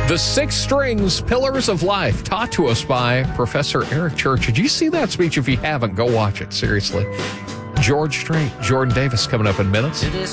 The Six Strings, Pillars of Life, taught to us by Professor Eric Church. Did you see that speech? If you haven't, go watch it. Seriously. George Strait, Jordan Davis coming up in minutes.